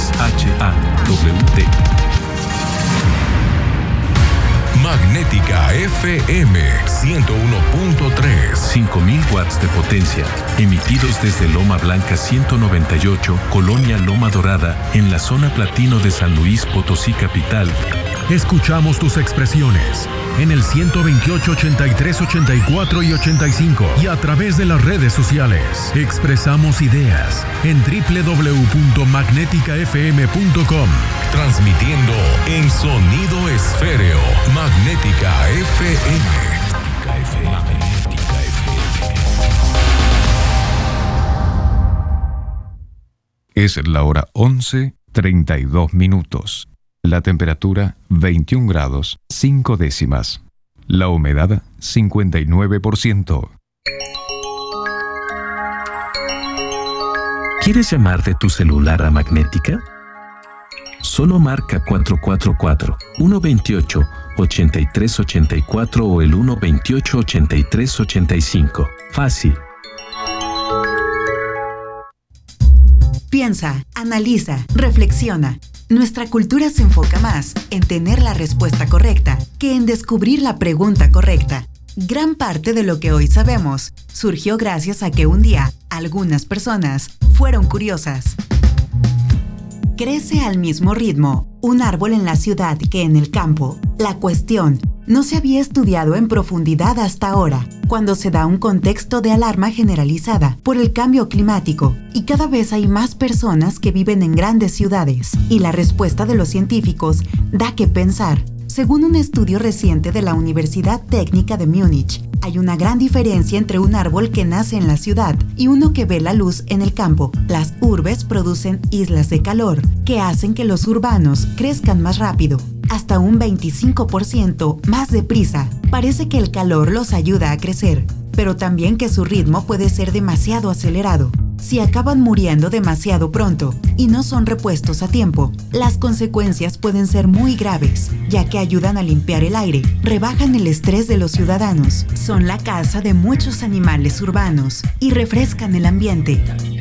Magnética FM 101.3. 5000 watts de potencia, emitidos desde Loma Blanca 198, Colonia Loma Dorada, en la zona platino de San Luis Potosí capital. Escuchamos tus expresiones en el 128, 83, 84 y 85 y a través de las redes sociales. Expresamos ideas en www.magneticafm.com. Transmitiendo en sonido esféreo. Magnética FM. Magnética FM. Es la hora 11:32. La temperatura 21 grados 5 décimas. La humedad 59%. ¿Quieres llamar de tu celular a Magnética? Solo marca 444-128-8384 o el 128-8385. Fácil. Piensa, analiza, reflexiona. Nuestra cultura se enfoca más en tener la respuesta correcta que en descubrir la pregunta correcta. Gran parte de lo que hoy sabemos surgió gracias a que un día algunas personas fueron curiosas. Crece al mismo ritmo un árbol en la ciudad que en el campo. La cuestión no se había estudiado en profundidad hasta ahora, cuando se da un contexto de alarma generalizada por el cambio climático y cada vez hay más personas que viven en grandes ciudades. Y la respuesta de los científicos da que pensar. Según un estudio reciente de la Universidad Técnica de Múnich, hay una gran diferencia entre un árbol que nace en la ciudad y uno que ve la luz en el campo. Las urbes producen islas de calor que hacen que los urbanos crezcan más rápido, hasta un 25% más deprisa. Parece que el calor los ayuda a crecer, pero también que su ritmo puede ser demasiado acelerado. Si acaban muriendo demasiado pronto y no son repuestos a tiempo, las consecuencias pueden ser muy graves, ya que ayudan a limpiar el aire, rebajan el estrés de los ciudadanos, son la casa de muchos animales urbanos y refrescan el ambiente.